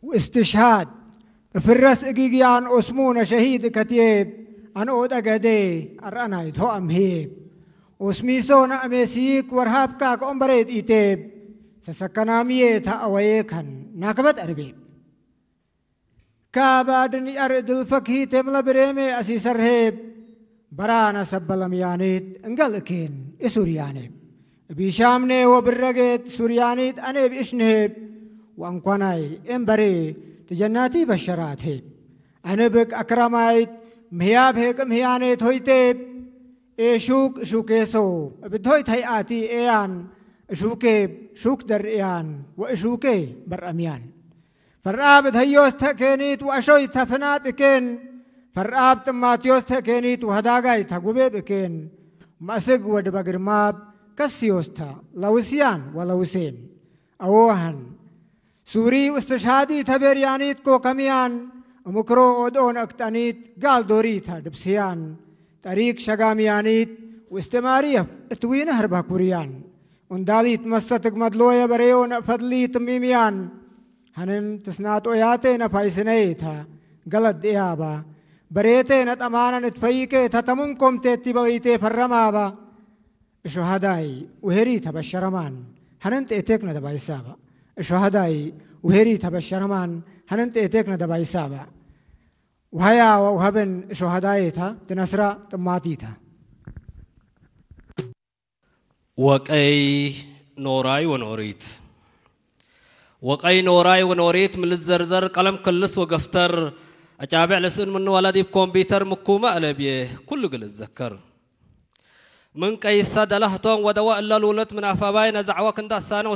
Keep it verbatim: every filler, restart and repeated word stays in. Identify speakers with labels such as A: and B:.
A: واستشهاد فرس إجيجيان أسمون شهيد كتيب أنا أود أجدي أرأنا يتهو أمهيب وسميسون أمسيك ورهاب كاك أمبريد إتيب سسكنامية تأويكن ناكبت أربيب كابادني أرد الفكهي تملا بريمي أسيسر هيب برانا سبلم يانيت انقلكين إسوريانيب بيشامني وبرقيت سوريانيت أنا بإشنهيب وأنقناي إمبري تجناتي بشرات هيب أنا بك أكرمايت مهياب هيك مهيانيت هويتيب إيشوك شوكيسو بدهويت هيئاتي إيان شوكيب شوك در إيان وإشوكي برأميان فرآب هيوس تكينيت وأشوي تفنات إكين فرآب تماتيوس تكينيت وهداغاي تقوبي بكين مأسق ودبقرماب كسيوستا لوسيان ولوسين أوهن سوري استشهادي تبريانيت كو كميان ومكرو أودون أكتانيت قال دوريتا دبسيان طريق شقاميانيت واستمارية اتوين هربا كوريان ونداليت مستك مدلوية بريون فضلي تميميان هنن تسنات وياتي نفايسنيتها غلط ديابا بريتي نتأمانا نتفيكي تتمنكم تتبغيتي فرمابا شهداي وهريتها بالشرمان هنن تأتيكنا دبا يسابا شهداي وهريتها بالشرمان هنن تأتيكنا دبا يسابا وهيا وهبن شهدايتها تنسرا تماتيتها
B: وكأي نوراي ونوريت وقاي نوراي ونوريت من الزرزر قلم كلس وقفتر أتابع لسن من ولدي بكمبيوتر مكومة ألبيه كل قل الذكر من كي السادة لهطون ودواء اللولت من أفاباي نزعوا كندا السانة